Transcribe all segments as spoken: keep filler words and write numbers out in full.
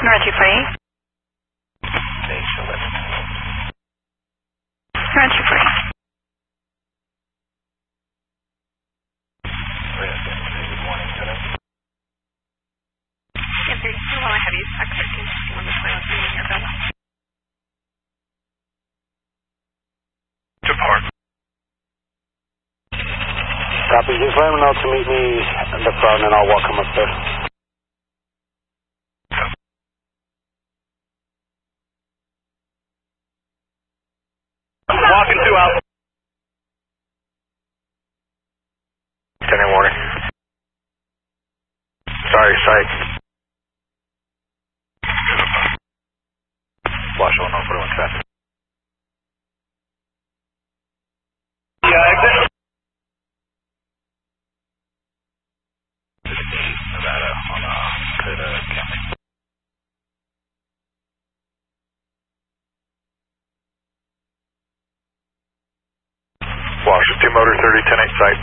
North two forty-eight. North two forty-eight. Yeah, thirty-two, while I have you, X thirteen, on the plan, in your bed. Depart. Copy, just let him know to meet me at the front and I'll walk him up there. Walking two out. Sending warning. Sorry, sight. Watch on over one traffic. Yeah, exit. Nevada on uh, Coda County. Washington two motor thirty ten eight site.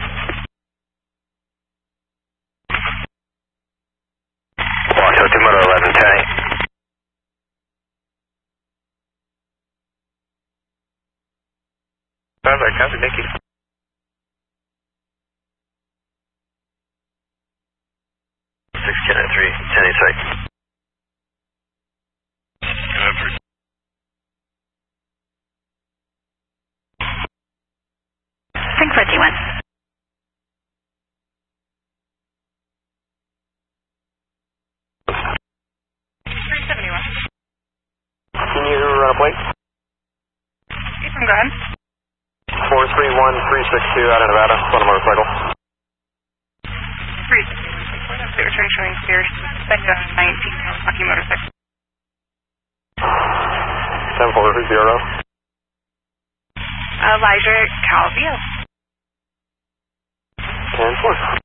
Washington two motor eleven ten eight. Sounds like County Mickey. six ten three ten eight site. Good. Think fifty-one. three seventy-one. Can you run a plate? You can go ahead. four three one three six two out of Nevada, on a motorcycle. three sixty-one. They were trying showing stairs. Suspect on nineteen, Rocky motorcycle. ten four, who's the R O? Elijah Calvio. ten four.